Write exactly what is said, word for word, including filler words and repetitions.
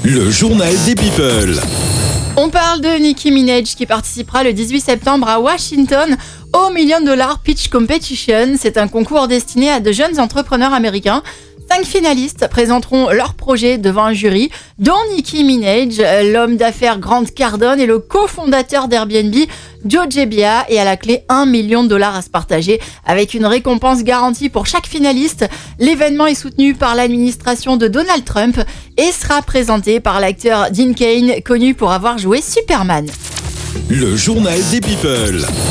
Le journal des people. On parle de Nicki Minaj qui participera le dix-huit septembre à Washington au Million Dollar Pitch Competition. C'est un concours destiné à de jeunes entrepreneurs américains. Cinq finalistes présenteront leur projet devant un jury, dont Nicki Minaj, l'homme d'affaires Grant Cardone et le cofondateur d'Airbnb, Joe Gebbia, et à la clé un million de dollars à se partager avec une récompense garantie pour chaque finaliste. L'événement est soutenu par l'administration de Donald Trump et sera présenté par l'acteur Dean Cain, connu pour avoir joué Superman. Le journal des people.